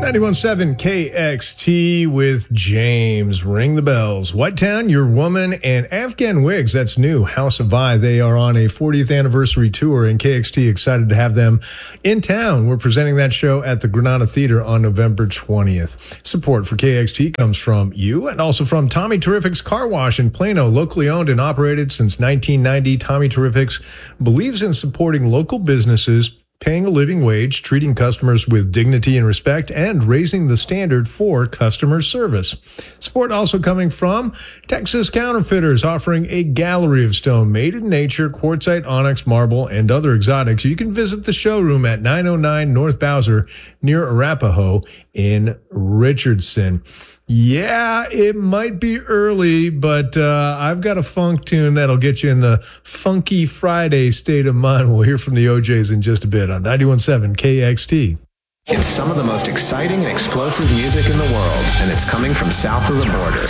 91.7 KXT with James. Ring the bells. Whitetown, Your Woman, and Afghan Wigs. That's new. House of Vi. They are on a 40th anniversary tour, and KXT excited to have them in town. We're presenting that show at the Granada Theater on November 20th. Support for KXT comes from you and also from Tommy Terrific's Car Wash in Plano, locally owned and operated since 1990. Tommy Terrific's believes in supporting local businesses, paying a living wage, treating customers with dignity and respect, and raising the standard for customer service. Support also coming from Texas Counterfeiters, offering a gallery of stone made in nature, quartzite, onyx, marble, and other exotics. You can visit the showroom at 909 North Bowser near Arapahoe in Richardson. Yeah, it might be early, but I've got a funk tune that'll get you in the Funky Friday state of mind. We'll hear from the OJs in just a bit on 91.7 KXT. It's some of the most exciting and explosive music in the world, and it's coming from south of the border.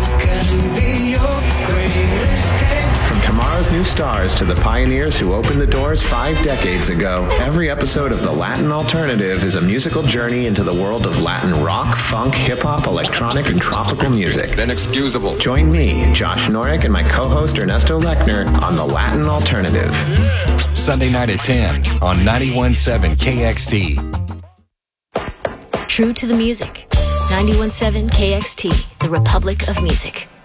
From tomorrow's new stars to the pioneers who opened the doors 5 decades ago, every episode of The Latin Alternative is a musical journey into the world of Latin rock, funk, hip-hop, electronic, and tropical music. Inexcusable. Join me, Josh Norick, and my co-host Ernesto Lechner on The Latin Alternative. Sunday night at 10 on 91.7 KXT. True to the music. 91.7 KXT, the Republic of Music.